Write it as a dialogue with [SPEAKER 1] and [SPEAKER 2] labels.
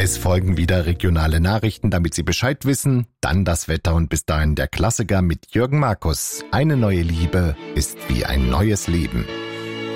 [SPEAKER 1] Es folgen wieder regionale Nachrichten, damit Sie Bescheid wissen. Dann das Wetter und bis dahin der Klassiker mit Jürgen Markus. Eine neue Liebe ist wie ein neues Leben.